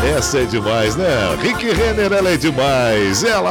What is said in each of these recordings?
Essa é demais, né? Rick Renner, ela é demais. Ela,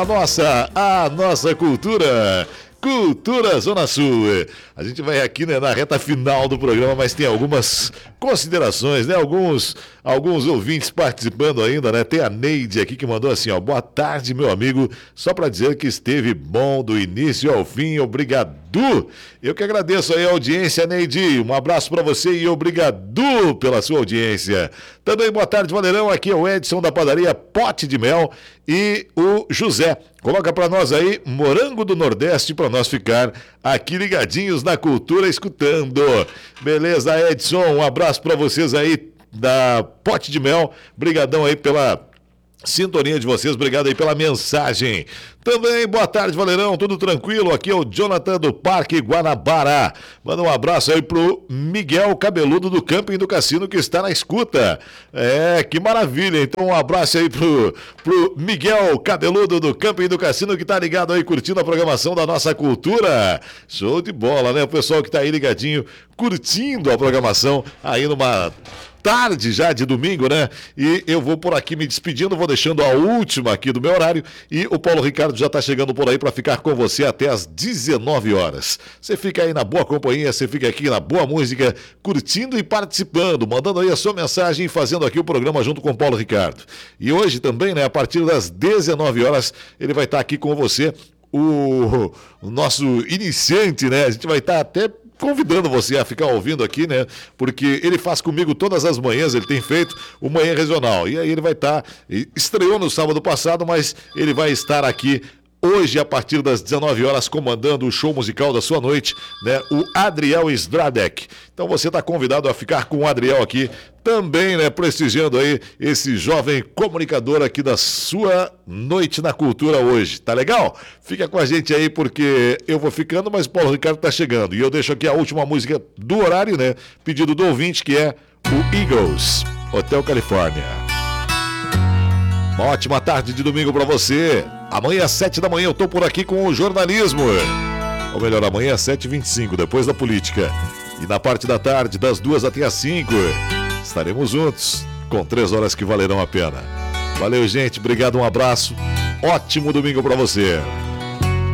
a nossa cultura. Cultura Zona Sul. A gente vai aqui, né, na reta final do programa, mas tem algumas considerações, né? Alguns ouvintes participando ainda, né? Tem a Neide aqui que mandou assim, ó: boa tarde, meu amigo. Só para dizer que esteve bom do início ao fim. Obrigado. Eu que agradeço aí a audiência, Neide. Um abraço para você e obrigado pela sua audiência. Também boa tarde, Valerão. Aqui é o Edson da padaria Pote de Mel e o José. Coloca para nós aí Morango do Nordeste para nós ficar aqui ligadinhos na cultura escutando. Beleza, Edson? Um abraço para vocês aí da Pote de Mel. Brigadão aí pela sintonia de vocês, obrigado aí pela mensagem. Também, boa tarde, Valerão, tudo tranquilo? Aqui é o Jonathan do Parque Guanabara. Manda um abraço aí pro Miguel Cabeludo do Camping do Cassino que está na escuta. Que maravilha. Então, um abraço aí pro Miguel Cabeludo do Camping do Cassino que tá ligado aí, curtindo a programação da nossa cultura. Show de bola, né? O pessoal que tá aí ligadinho, curtindo a programação aí numa tarde já de domingo, né? E eu vou por aqui me despedindo, vou deixando a última aqui do meu horário e o Paulo Ricardo já tá chegando por aí para ficar com você até às 19 horas. Você fica aí na boa companhia, você fica aqui na boa música, curtindo e participando, mandando aí a sua mensagem e fazendo aqui o programa junto com o Paulo Ricardo. E hoje também, né, a partir das 19 horas, ele vai estar aqui com você, o nosso iniciante, né? A gente vai estar até convidando você a ficar ouvindo aqui, né? Porque ele faz comigo todas as manhãs, ele tem feito o Manhã Regional. E aí ele vai estar, estreou no sábado passado, mas ele vai estar aqui hoje, a partir das 19 horas, comandando o show musical da sua noite, né? O Adriel Stradek. Então você está convidado a ficar com o Adriel aqui, também, né? Prestigiando aí esse jovem comunicador aqui da sua noite na cultura hoje. Tá legal? Fica com a gente aí, porque eu vou ficando, mas o Paulo Ricardo tá chegando. E eu deixo aqui a última música do horário, né? Pedido do ouvinte, que é o Eagles, Hotel Califórnia. Uma ótima tarde de domingo para você. Amanhã às 7 da manhã eu tô por aqui com o jornalismo. Ou melhor, amanhã às 7h25, depois da política. E na parte da tarde, das 2 até às 5, estaremos juntos com 3 horas que valerão a pena. Valeu, gente. Obrigado, um abraço. Ótimo domingo para você.